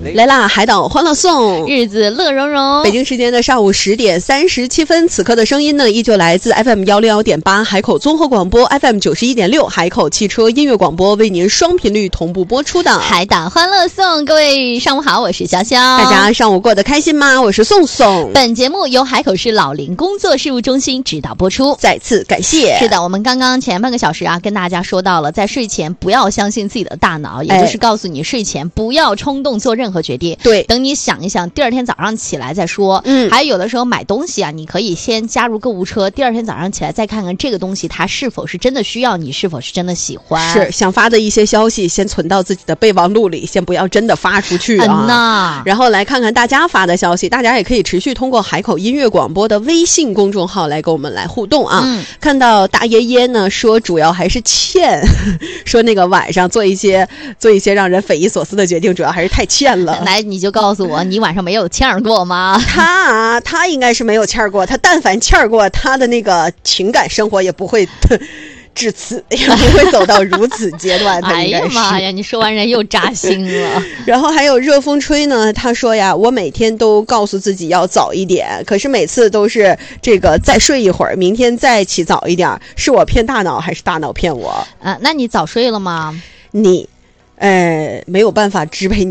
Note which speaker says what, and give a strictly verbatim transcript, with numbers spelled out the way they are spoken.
Speaker 1: 来啦，海岛欢乐颂，
Speaker 2: 日子乐融融。
Speaker 1: 北京时间的上午十点三十七分，此刻的声音呢，依旧来自 F M 幺零幺点八海口综合广播 ，F M 九十一点六海口汽车音乐广播，为您双频率同步播出的
Speaker 2: 海岛欢乐颂。各位上午好，我是潇潇。
Speaker 1: 大家上午过得开心吗？我是宋宋。
Speaker 2: 本节目由海口市老龄工作事务中心指导播出，
Speaker 1: 再次感谢。
Speaker 2: 是的，我们刚刚前半个小时啊，跟大家说到了，在睡前不要相信自己的大脑，也就是告诉你睡前不要冲动做任何决定。
Speaker 1: 对，
Speaker 2: 等你想一想，第二天早上起来再说。
Speaker 1: 嗯，
Speaker 2: 还有的时候买东西啊，你可以先加入购物车，第二天早上起来再看看这个东西它是否是真的需要你，是否是真的喜欢。
Speaker 1: 是想发的一些消息，先存到自己的备忘录里，先不要真的发出去啊。
Speaker 2: 嗯呐，
Speaker 1: 然后来看看大家发的消息，大家也可以持续通过海口音乐广播的微信公众号来跟我们来互动啊。
Speaker 2: 嗯，
Speaker 1: 看到大爷爷呢说，主要还是欠，说那个晚上做一些做一些让人匪夷所思的决定，主要还是太欠了。
Speaker 2: 来，你就告诉我，你晚上没有欠儿过吗？
Speaker 1: 他啊，他应该是没有欠儿过，他但凡欠儿过，他的那个情感生活也不会至此，也不会走到如此阶段。他应该是。
Speaker 2: 哎呀妈呀，你说完人又扎心了。
Speaker 1: 然后还有热风吹呢，他说呀，我每天都告诉自己要早一点，可是每次都是这个再睡一会儿，明天再起早一点，是我骗大脑还是大脑骗我？
Speaker 2: 啊，那你早睡了吗？
Speaker 1: 你，呃，没有办法支配你